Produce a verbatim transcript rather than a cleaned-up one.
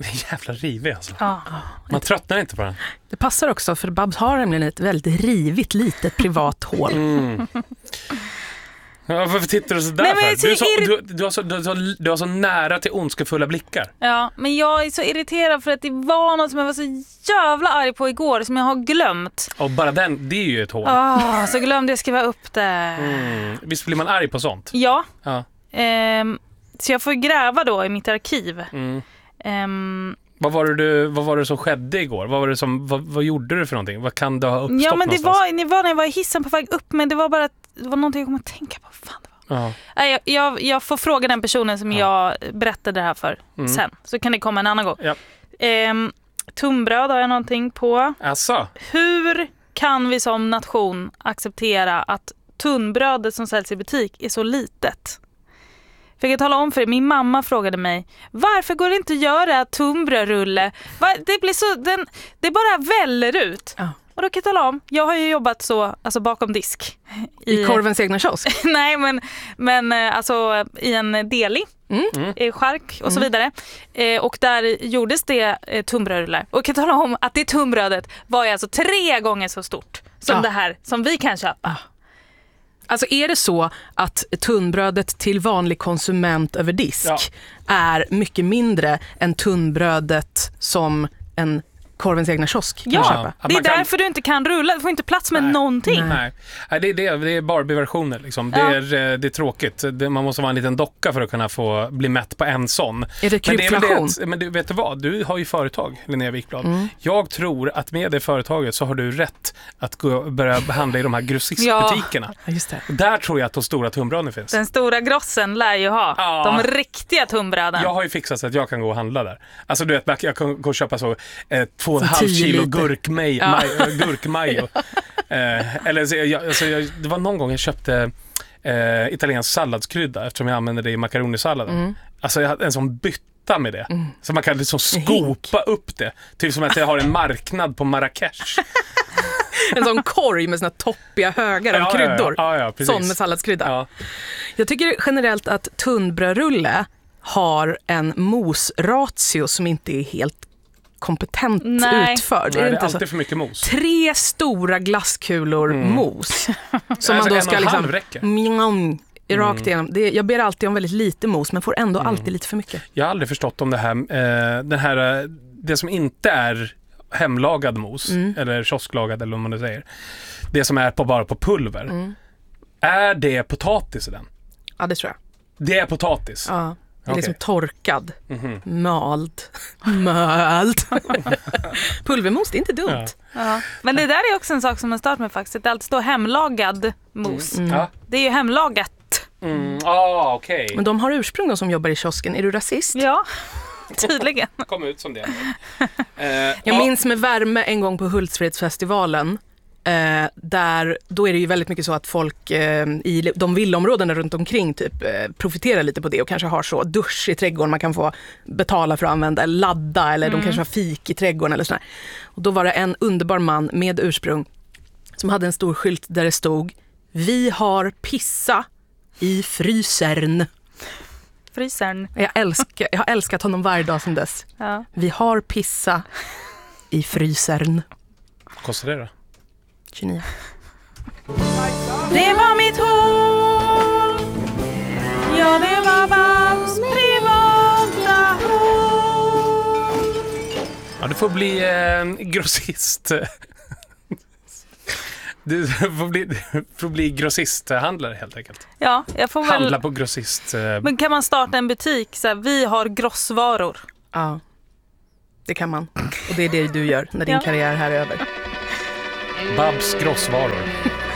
Det är jävla rivig alltså. Ja. Man tröttnar inte på den. Det passar också för Babs har nämligen ett väldigt rivigt litet privat hål. Mm. Ja, varför tittar du så där Nej, men för? Du, är så, irri- du, du, har så, du, har så, du har så nära till ondskefulla blickar. Ja, men jag är så irriterad för att det var något som jag var så jävla arg på igår som jag har glömt. Och bara den, det är ju ett hål. Ah, så glömde jag skriva upp det. Mm. Visst blir man arg på sånt? Ja. Ja. Ehm, så jag får gräva då i mitt arkiv. Mm. Ehm, Vad var det, du, vad var det som skedde igår? Vad, var det som, vad, vad gjorde du för någonting? Vad kan det ha uppstått ja, men det någonstans? var, det var när jag var i hissen på väg upp, men det var bara att, det var någonting jag kom att tänka på. Fan, det var. Ja. Nej, jag, jag, jag får fråga den personen som Ja. jag berättade det här för Mm. sen. Så kan det komma en annan gång. Ja. Ehm, tunnbröd har jag någonting på. Alltså, Hur kan vi som nation acceptera att tunnbrödet som säljs i butik är så litet? För jag kan tala om för er, min mamma frågade mig, varför går det inte att göra tunnbrödrulle? Va- Det blir så, den, det bara väller ut. Ja. Och då kan jag tala om, jag har ju jobbat så, alltså bakom disk. I korvens egna kiosk. Nej, men, men eh, alltså i en deli, Mm. eh, chark och så vidare. Eh, och där gjordes det eh, tunnbrödrullar. Och jag kan tala om att det tunnbrödet var ju alltså tre gånger så stort som Ja. det här som vi kan köpa. Alltså är det så att tunnbrödet till vanlig konsument över disk Ja. är mycket mindre än tunnbrödet som en korvens egna kiosk kan Ja, köpa? Ja, det är man kan- därför du inte kan rulla. Du får inte plats med Nej. någonting. nej. nej det, är det, det är Barbie-versioner. Liksom. Det, Ja. är, eh, det är tråkigt. Det, man måste vara en liten docka för att kunna få bli mätt på en sån. Är det Men det är väl krypflation? det att, men du, vet du vad? Du har ju företag, Linnea Wikblad. Mm. Jag tror att med det företaget så har du rätt att gå, börja handla i de här grossistbutikerna. Ja, just det. Och där tror jag att de stora tunnbröden finns. Den stora grossen lär ju ha Ja. de riktiga tunnbröden. Jag har ju fixat så att jag kan gå och handla där. Alltså du vet, jag kan gå och köpa så eh, två och en Så halv tio kilo liter. gurkmaj, Ja. maj, äh, gurkmajo. eh, eller så, jag, alltså, jag, det var någon gång jag köpte eh, italiensk salladskrydda eftersom jag använder det i makaronisalladen. Mm. Alltså jag hade en sån bytta med det. Mm. Så man kan liksom hink. skopa upp det. Typ som att jag har en marknad på Marrakesh. En sån korg med såna toppiga högar Ja, av kryddor. Ja, ja, ja, precis. Sån med salladskrydda. Ja. Jag tycker generellt att tunnbrödrulle har en mosratio som inte är helt kompetent Nej. utförd. Nej, är det det är inte så? alltid för mycket mos. Tre stora glasskulor mos. Som man Alltså, då en ska och en liksom halv räcker. mjong, rakt igenom. Det, jag ber alltid om väldigt lite mos men får ändå Mm. alltid lite för mycket. Jag har aldrig förstått om det här, eh, den här eh, det som inte är hemlagad mos Mm. eller kiosklagad eller vad man nu säger. Det som är på, bara på pulver. Mm. Är det potatis i den? Ja, det tror jag. Det är potatis. Ja. Det är Okej. liksom torkad, Mhm. mald, mald. Pulvermos, det är inte dumt. Ja. Ja. Men det där är också en sak som har stört mig faktiskt. Att det alltid står hemlagad mos. Mm. Ja. Det är ju hemlagat. Mm. Ah, okej. Men de har ursprung de som jobbar i kiosken. Är du rasist? Ja, tydligen. Kom ut som det. Eh, Jag ja. minns med värme en gång på Hultsfredsfestivalen. Eh, där, då är det ju väldigt mycket så att folk eh, i de villaområdena runt omkring typ, eh, profiterar lite på det och kanske har så dusch i trädgården man kan få betala för att använda eller ladda eller Mm. de kanske har fik i trädgården eller sådär. Och då var det en underbar man med ursprung som hade en stor skylt där det stod: vi har pissa i frysern. Frysern. Jag, älskar, jag har älskat honom varje dag sedan dess. Ja. Vi har pissa i frysern. Vad kostar det då? tjugonio. Det var mitt hål. Ja, det var Babs privata hål. Ja, du får bli eh, grossist. Du får bli, du får bli grossisthandlare helt enkelt. Ja, jag får väl... Handla på grossist. Eh, Men kan man starta en butik så här, vi har grossvaror. Ja, det kan man. Och det är det du gör när din Ja. karriär här är över. Babs grossvaror.